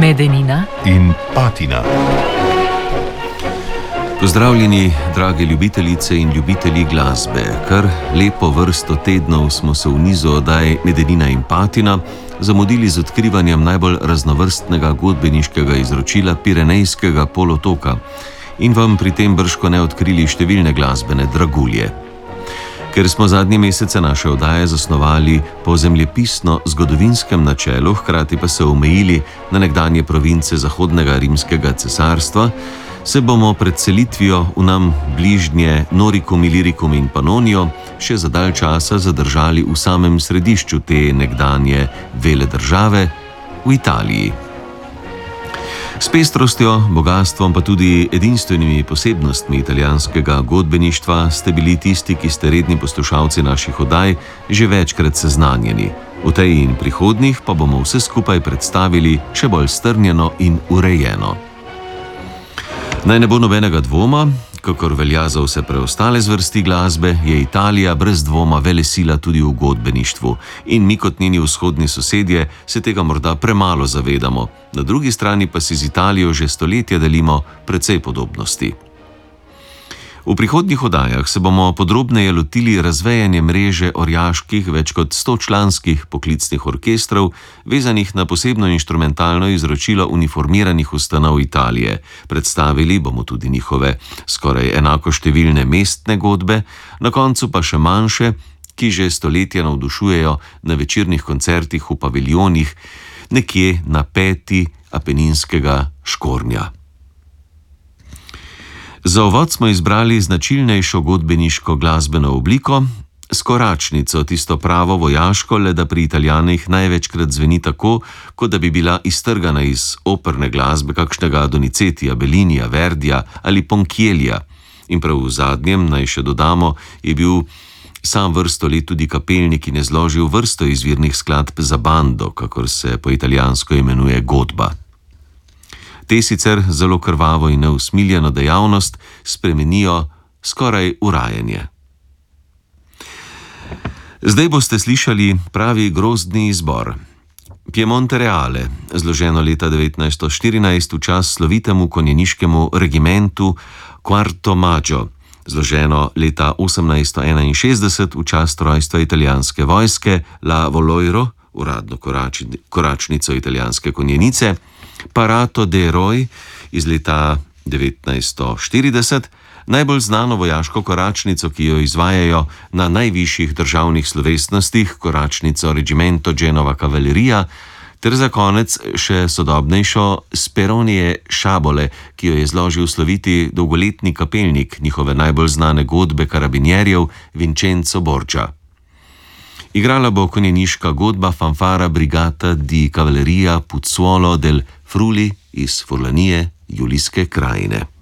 Medenina in Patina. Pozdravljeni, drage ljubitelice in ljubitelji glasbe. Kar lepo vrsto tednov smo se v nizu oddaj Medenina in Patina zamudili z odkrivanjem najbolj raznovrstnega godbeniškega izročila Pirenejskega polotoka in vam pri tem bržkone odkrili številne glasbene dragulje. Ker smo zadnje mesece naše oddaje zasnovali po zemljepisno-zgodovinskem načelu, hkrati pa se omejili na nekdanje province Zahodnega rimskega cesarstva, se bomo pred selitvijo v nam bližnje Noricum, Illyricum in Pannonijo še za dalj časa zadržali v samem središču te nekdanje vele države, v Italiji. S pestrostjo, bogastvom pa tudi edinstvenimi posebnostmi italijanskega godbeništva ste bili tisti, ki ste redni poslušalci naših oddaj, že večkrat seznanjeni. V tej in prihodnjih pa bomo vse skupaj predstavili še bolj strnjeno in urejeno. Naj ne bo nobenega dvoma, kakor velja za vse preostale zvrsti glasbe, je Italija brez dvoma velesila tudi v godbeništvu in mi kot njeni vzhodni sosedje se tega morda premalo zavedamo, na drugi strani pa si z Italijo že stoletja delimo precej podobnosti. V prihodnjih oddajah se bomo podrobneje lotili razvejanja mreže orjaških več kot 100-članskih poklicnih orkestrov, vezanih na posebno inštrumentalno izročilo uniformiranih ustanov Italije. Predstavili bomo tudi njihove skoraj enako številne mestne godbe, na koncu pa še manjše, ki že stoletja navdušujejo na večernih koncertih v paviljonih nekje na peti Apeninskega Škornja. Za uvod smo izbrali značilnejšo godbeniško glasbeno obliko, skoračnico, tisto pravo vojaško, le da pri Italijanih največkrat zveni tako, kot da bi bila iztrgana iz operne glasbe kakšnega Donizetija, Bellinija, Verdija ali Ponchiellija. In prav v zadnjem, naj še dodamo, je bil sam vrsto let tudi kapelnik in je zložil vrsto izvirnih skladb za bando, kakor se po italijansko imenuje godba. Te sicer zelo krvavo in neusmiljeno dejavnost spremenijo skoraj v rajanje. Zdaj boste slišali pravi grozdni izbor. Piemonte Reale, zloženo leta 1914 v čas slovitemu konjeniškemu regimentu Quarto Maggio, zloženo leta 1861 v čas trojstva italijanske vojske La Voloiro, uradno koračnico italijanske konjenice, Parato de Eroi iz leta 1940, najbolj znano vojaško koračnico, ki jo izvajajo na najvišjih državnih slovesnostih, koračnico Regimento Genova Cavalleria, ter za konec še sodobnejšo Speronije Šabole, ki jo je zložil sloviti dolgoletni kapelnik njihove najbolj znane godbe karabinjerjev Vincenzo Borgia. Igrala bo konjeniška godba Fanfara Brigata di Cavalleria Puzzuolo del Friuli iz Furlanije, Julijske krajine.